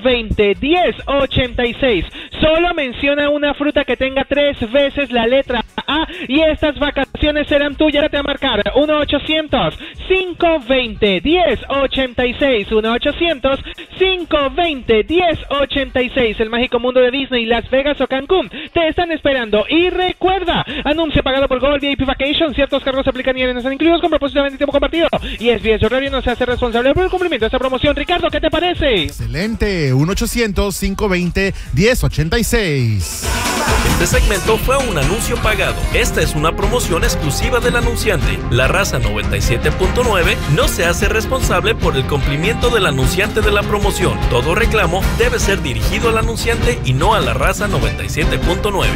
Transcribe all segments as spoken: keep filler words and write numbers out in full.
veinte, diez ochenta y seis. Solo menciona una fruta que tenga tres veces la letra A y estas vacaciones serán tuyas. A marcar uno ochocientos, cinco veinte, diez ochenta y seis. uno ochocientos, cinco veinte, diez ochenta y seis. El mágico mundo de Disney, Las Vegas o Cancún te están esperando. Y recuerda, anuncio pagado por Gold V I P Vacation. Ciertos cargos se aplican y no están incluidos con propósito de venta y tiempo compartido. Y S B S Radio no se hace responsable por el cumplimiento de esta promoción. Ricardo, ¿qué te parece? Excelente. uno ochocientos, cinco veinte, diez ochenta y seis. Este segmento fue un anuncio pagado. Esta es una promoción exclusiva del anunciante. La Raza noventa y siete punto nueve no se hace responsable por el cumplimiento del anunciante de la promoción. Todo reclamo debe ser dirigido al anunciante y no a la Raza noventa y siete punto nueve.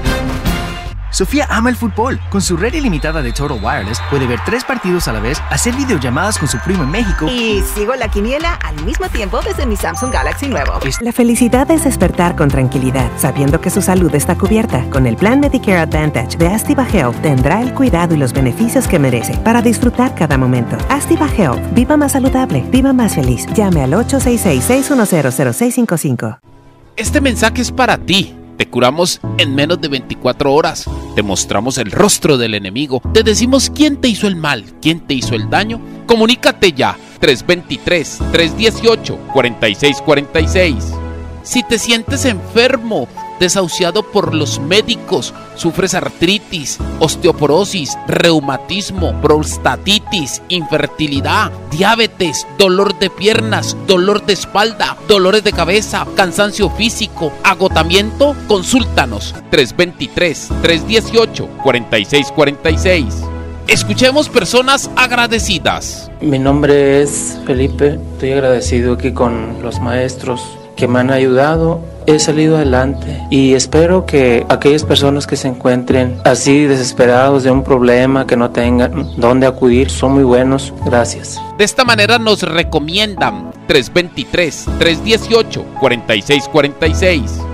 Sofía ama el fútbol. Con su red ilimitada de Total Wireless puede ver tres partidos a la vez, hacer videollamadas con su primo en México. Y sigo la quiniela al mismo tiempo desde mi Samsung Galaxy nuevo. La felicidad es despertar con tranquilidad, sabiendo que su salud está cubierta. Con el plan Medicare Advantage de Astiva Health tendrá el cuidado y los beneficios que merece para disfrutar cada momento. Astiva Health. Viva más saludable. Viva más feliz. Llame al ocho seis seis, seis uno cero, cero seis cinco cinco. Este mensaje es para ti. Te curamos en menos de veinticuatro horas. Te mostramos el rostro del enemigo. Te decimos quién te hizo el mal, quién te hizo el daño. Comunícate ya. tres dos tres, tres uno ocho, cuatro seis cuatro seis. Si te sientes enfermo, desahuciado por los médicos, sufres artritis, osteoporosis, reumatismo, prostatitis, infertilidad, diabetes, dolor de piernas, dolor de espalda, dolores de cabeza, cansancio físico, agotamiento, consúltanos. tres dos tres, tres uno ocho, cuatro seis cuatro seis. Escuchemos personas agradecidas. Mi nombre es Felipe. Estoy agradecido aquí con los maestros que me han ayudado. He salido adelante y espero que aquellas personas que se encuentren así desesperados de un problema, que no tengan dónde acudir, son muy buenos. Gracias. De esta manera nos recomiendan tres dos tres, tres uno ocho, cuatro seis cuatro seis.